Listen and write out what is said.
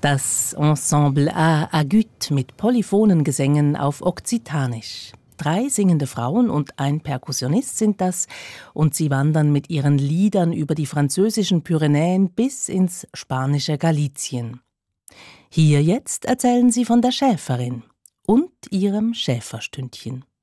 Das Ensemble A Agut mit polyphonen Gesängen auf Okzitanisch. 3 singende Frauen und ein Perkussionist sind das, und sie wandern mit ihren Liedern über die französischen Pyrenäen bis ins spanische Galizien. Hier jetzt erzählen sie von der Schäferin und ihrem Schäferstündchen.